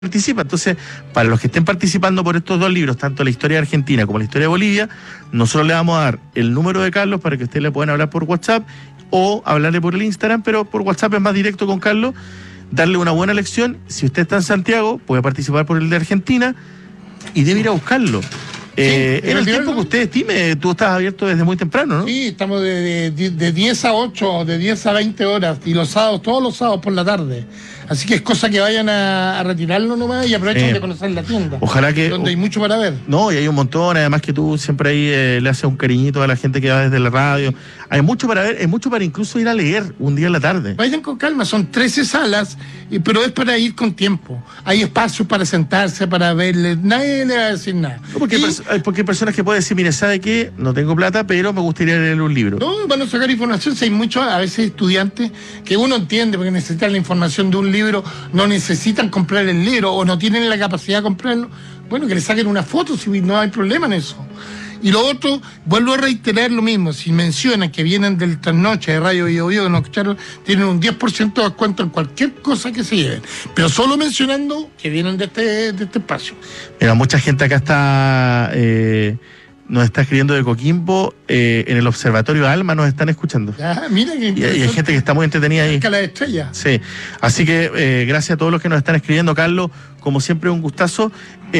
participa. Entonces, para los que estén participando por estos dos libros, tanto la historia de Argentina como la historia de Bolivia, nosotros le vamos a dar el número de Carlos para que ustedes le puedan hablar por WhatsApp o hablarle por el Instagram, pero por WhatsApp es más directo con Carlos, darle una buena lección. Si usted está en Santiago, puede participar por el de Argentina y debe ir a buscarlo. En el tiempo que usted estime, tú estás abierto desde muy temprano, ¿no? Sí, estamos de 10 a 8, de 10 a 20 horas, y los sábados, todos los sábados por la tarde. Así que es cosa que vayan a retirarlo nomás y aprovechen de conocer la tienda. Ojalá que... Donde hay mucho para ver. No, y hay un montón, además que tú siempre ahí le haces un cariñito a la gente que va desde la radio. Hay mucho para ver, hay mucho para incluso ir a leer un día en la tarde. Vayan con calma, son 13 salas, pero es para ir con tiempo. Hay espacio para sentarse, para verle, nadie le va a decir nada. No, porque hay personas que pueden decir, mire, ¿sabe qué? No tengo plata, pero me gustaría leer un libro. No, van a sacar información. Si hay muchos, a veces estudiantes, que uno entiende porque necesitan la información de un libro, no necesitan comprar el libro o no tienen la capacidad de comprarlo, bueno, que le saquen una foto, si no hay problema en eso. Y lo otro, vuelvo a reiterar lo mismo, si mencionan que vienen del trasnoche de Radio Bio Bio, que nos escucharon, tienen un 10% de descuento en cualquier cosa que se lleven, pero solo mencionando que vienen de este espacio. Mira, mucha gente acá está... nos está escribiendo de Coquimbo, en el Observatorio Alma nos están escuchando. Ah, mira que y hay gente que está muy entretenida ahí. La estrella. Sí, así que gracias a todos los que nos están escribiendo, Carlos, como siempre un gustazo.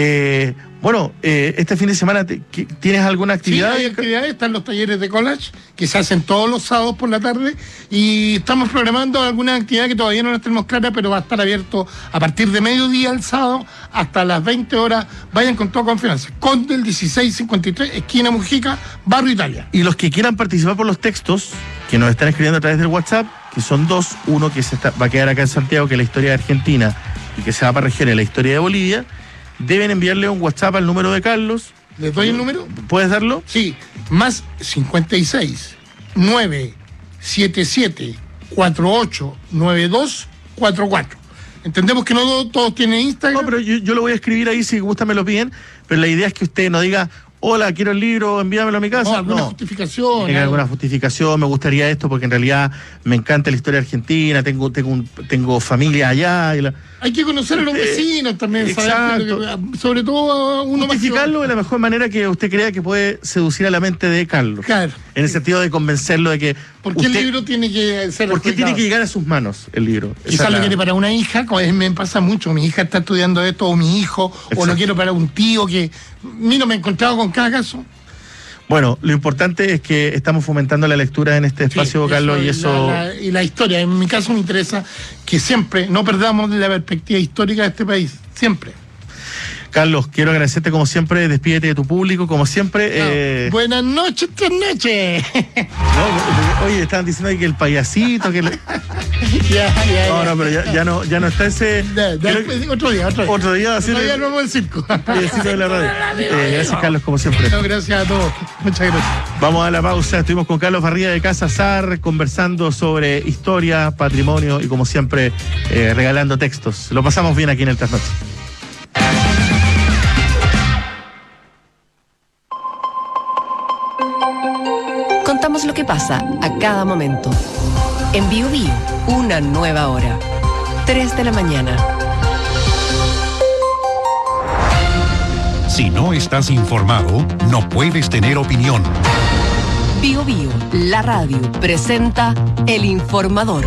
Este fin de semana, ¿tienes alguna actividad? Sí, hay actividades, están los talleres de collage, que se hacen todos los sábados por la tarde, y estamos programando alguna actividad que todavía no las tenemos clara, pero va a estar abierto a partir de mediodía el sábado hasta las 20 horas. Vayan con toda confianza. Conde el 1653, esquina Mujica, Barrio Italia. Y los que quieran participar por los textos, que nos están escribiendo a través del WhatsApp, que son dos, uno que va a quedar acá en Santiago, que es la historia de Argentina, y que se va para regiones, la historia de Bolivia, deben enviarle un WhatsApp al número de Carlos. ¿Les doy el número? ¿Puedes darlo? Sí, más 56 977 48 92 44. Entendemos que no todos tienen Instagram. No, pero yo lo voy a escribir ahí, si gusta me lo piden, pero la idea es que usted no diga, hola, quiero el libro, envíamelo a mi casa. No, alguna justificación. Tenga alguna justificación, me gustaría esto porque en realidad me encanta la historia argentina, tengo familia allá. Hay que conocer a los vecinos también, exacto. Saber, sobre todo a uno más. Justificarlo de la mejor manera que usted crea que puede seducir a la mente de Carlos. Claro. En el sentido de convencerlo de que... ¿Por qué el libro tiene que ser... ¿Por qué tiene que llegar a sus manos el libro? Quizás lo quiere para una hija, me pasa mucho, mi hija está estudiando esto, o mi hijo, exacto. O lo quiero para un tío que... Mira, me he encontrado con cada caso. Bueno, lo importante es que estamos fomentando la lectura en este espacio, sí, Carlos, y eso... Y la historia, en mi caso me interesa que siempre no perdamos la perspectiva histórica de este país, siempre. Carlos, quiero agradecerte como siempre, despídete de tu público, como siempre. Buenas noches, noches. No, oye, estaban diciendo ahí que el payasito, que... No, pero ya no está ese... Otro día. Otro día no vamos al circo. Payasito de la radio. Gracias, Carlos, como siempre. No, gracias a todos. Muchas gracias. Vamos a la pausa. Estuvimos con Carlos Barría de Casa Sar, conversando sobre historia, patrimonio y, como siempre, regalando textos. Lo pasamos bien aquí en el Trasnoche. Contamos lo que pasa a cada momento. En Bio Bio, una nueva hora. 3 de la mañana. Si no estás informado, no puedes tener opinión. Bio Bio, la radio, presenta El Informador.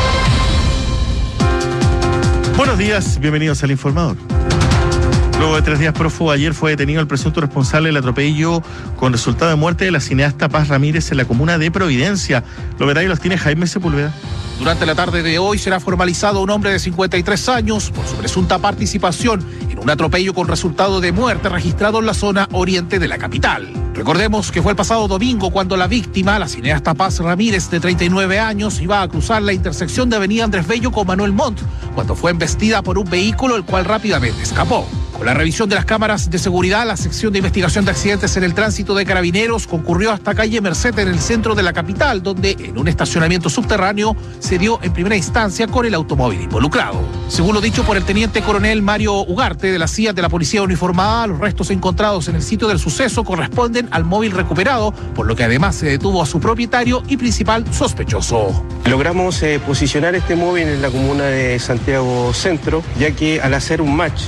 Buenos días, bienvenidos al Informador. Luego de 3 días prófugo, ayer fue detenido el presunto responsable del atropello con resultado de muerte de la cineasta Paz Ramírez en la comuna de Providencia. Los detalles los tiene Jaime Sepúlveda. Durante la tarde de hoy será formalizado un hombre de 53 años por su presunta participación en un atropello con resultado de muerte registrado en la zona oriente de la capital. Recordemos que fue el pasado domingo cuando la víctima, la cineasta Paz Ramírez, de 39 años, iba a cruzar la intersección de Avenida Andrés Bello con Manuel Montt, cuando fue embestida por un vehículo el cual rápidamente escapó. Con la revisión de las cámaras de seguridad, la sección de investigación de accidentes en el tránsito de Carabineros concurrió hasta calle Merced en el centro de la capital, donde en un estacionamiento subterráneo se dio en primera instancia con el automóvil involucrado. Según lo dicho por el teniente coronel Mario Ugarte de la CIA de la Policía Uniformada, los restos encontrados en el sitio del suceso corresponden al móvil recuperado, por lo que además se detuvo a su propietario y principal sospechoso. Logramos posicionar este móvil en la comuna de Santiago Centro, ya que al hacer un match